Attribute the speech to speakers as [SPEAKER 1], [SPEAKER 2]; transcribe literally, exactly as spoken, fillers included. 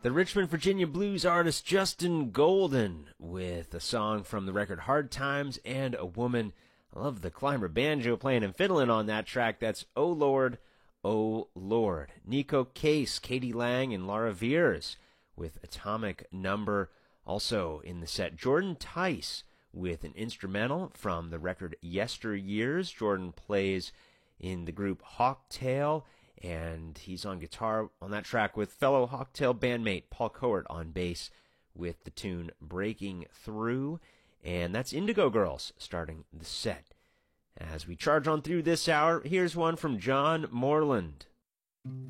[SPEAKER 1] The Richmond, Virginia blues artist Justin Golden with a song from the record Hard Times and a Woman. I love the climber banjo playing and fiddling on that track. That's Oh Lord, Oh Lord. Nico Case, Katie Lang, and Laura Veers with Atomic Number. Also in the set, Jordan Tice with an instrumental from the record Yesteryears. Jordan plays in the group Hawktail, and he's on guitar on that track with fellow Hawktail bandmate Paul Cowart on bass with the tune Breaking Through. And that's Indigo Girls starting the set. As we charge on through this hour, here's one from John Moreland.